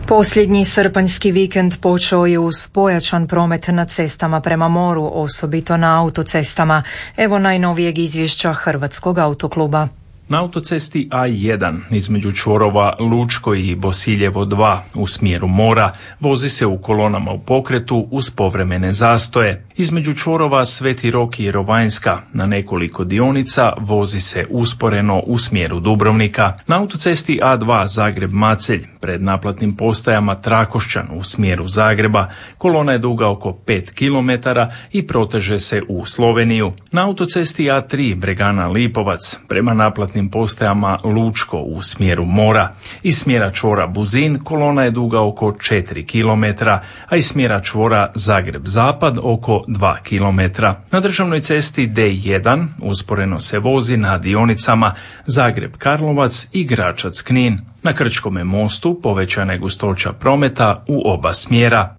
Posljednji srpanjski vikend počeo je uz pojačan promet na cestama prema moru, osobito na autocestama. Evo najnovijeg izvješća Hrvatskog autokluba. Na autocesti A1 između čvorova Lučko i Bosiljevo 2 u smjeru mora vozi se u kolonama u pokretu uz povremene zastoje. Između čvorova Sveti Rok i Rovanjska na nekoliko dionica vozi se usporeno u smjeru Dubrovnika. Na autocesti A2 Zagreb-Macelj pred naplatnim postajama Trakošćan u smjeru Zagreba kolona je duga oko 5 km i proteže se u Sloveniju. Na autocesti A3 Bregana-Lipovac prema naplatnim postajama Lučko u smjeru mora. Iz smjera čvora Buzin kolona je duga oko 4 km, a iz smjera čvora Zagreb-Zapad oko 2 km. Na državnoj cesti D1 usporeno se vozi na dionicama Zagreb-Karlovac i Gračac-Knin. Na Krčkome mostu povećana je gustoća prometa u oba smjera.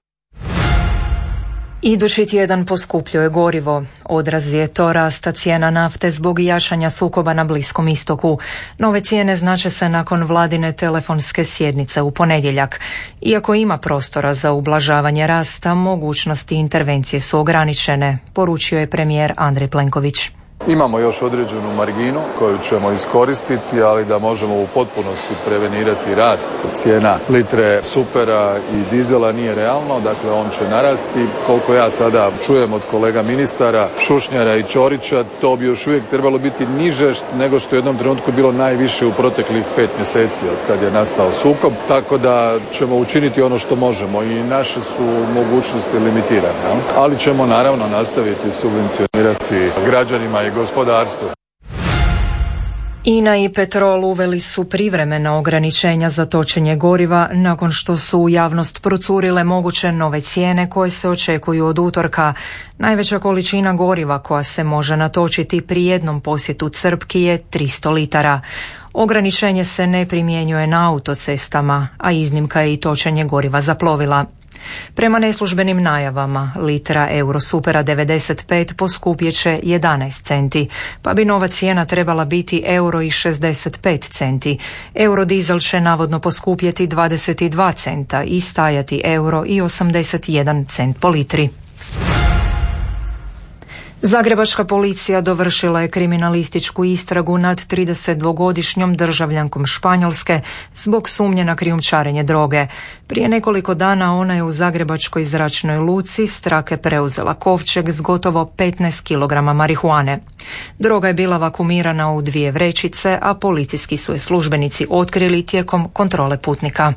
Idući tjedan poskupljuje gorivo. Odraz je to rasta cijena nafte zbog jačanja sukoba na Bliskom istoku. Nove cijene znače se nakon vladine telefonske sjednice u ponedjeljak. Iako ima prostora za ublažavanje rasta, mogućnosti intervencije su ograničene, poručio je premijer Andrej Plenković. Imamo još određenu marginu koju ćemo iskoristiti, ali da možemo u potpunosti prevenirati rast cijena litre supera i dizela nije realno, dakle on će narasti. Koliko ja sada čujem od kolega ministara Šušnjara i Ćorića, to bi još uvijek trebalo biti niže nego što je u jednom trenutku bilo najviše u proteklih 5 mjeseci od kad je nastao sukob, tako da ćemo učiniti ono što možemo i naše su mogućnosti limitirane, ali ćemo naravno nastaviti subvencionirati građanima i gospodarstvu. INA i Petrol uveli su privremena ograničenja za točenje goriva nakon što su u javnost procurile moguće nove cijene koje se očekuju od utorka. Najveća količina goriva koja se može natočiti pri jednom posjetu crpki je 300 litara. Ograničenje se ne primjenjuje na autocestama, a iznimka je i točenje goriva za plovila. Prema neslužbenim najavama, litra Eurosupera 95 poskupjet će 11 centi, pa bi nova cijena trebala biti €1,65 centi. Eurodizel će navodno poskupjeti 22 centa i stajati €1,81 cent po litri. Zagrebačka policija dovršila je kriminalističku istragu nad 32-godišnjom državljankom Španjolske zbog sumnje na krijumčarenje droge. Prije nekoliko dana ona je u zagrebačkoj zračnoj luci s trake preuzela kovčeg s gotovo 15 kg marihuane. Droga je bila vakumirana u 2 vrećice, a policijski su je službenici otkrili tijekom kontrole putnika.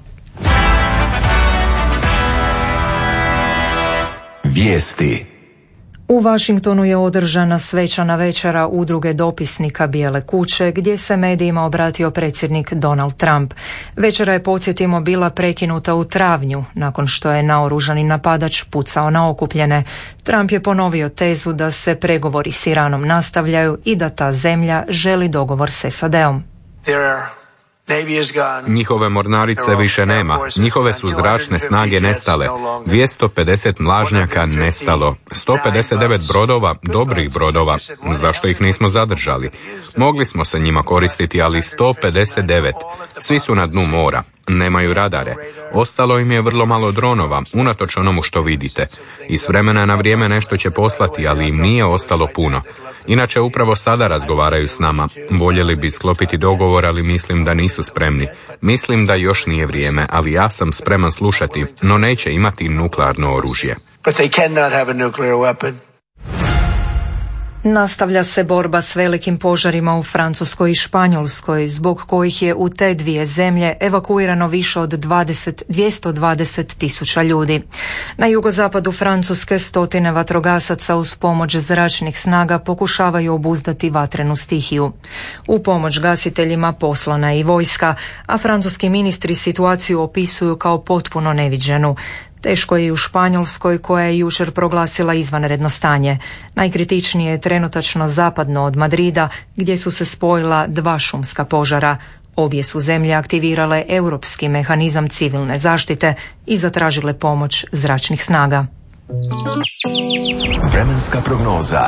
Vijesti. U Washingtonu je održana svečana večera udruge dopisnika Bijele kuće gdje se medijima obratio predsjednik Donald Trump. Večera je, podsjetimo, bila prekinuta u travnju nakon što je naoružani napadač pucao na okupljene. Trump je ponovio tezu da se pregovori s Iranom nastavljaju i da ta zemlja želi dogovor s SAD-om. Njihove mornarice više nema, njihove su zračne snage nestale, 250 mlažnjaka nestalo, 159 brodova, dobrih brodova, zašto ih nismo zadržali? Mogli smo se njima koristiti, ali 159, svi su na dnu mora, nemaju radare. Ostalo im je vrlo malo dronova, unatoč onomu što vidite. I s vremena na vrijeme nešto će poslati, ali im nije ostalo puno. Inače, upravo sada razgovaraju s nama. Voljeli bi sklopiti dogovor, ali mislim da nisu spremni. Mislim da još nije vrijeme, ali ja sam spreman slušati, no neće imati nuklearno oružje. Nastavlja se borba s velikim požarima u Francuskoj i Španjolskoj, zbog kojih je u te dvije zemlje evakuirano više od 220 tisuća ljudi. Na jugozapadu Francuske stotine vatrogasaca uz pomoć zračnih snaga pokušavaju obuzdati vatrenu stihiju. U pomoć gasiteljima poslana je i vojska, a francuski ministri situaciju opisuju kao potpuno neviđenu. Teško je i u Španjolskoj, koja je jučer proglasila izvanredno stanje. Najkritičnije je trenutačno zapadno od Madrida, gdje su se spojila 2 šumska požara. Obje su zemlje aktivirale europski mehanizam civilne zaštite i zatražile pomoć zračnih snaga. Vremenska prognoza.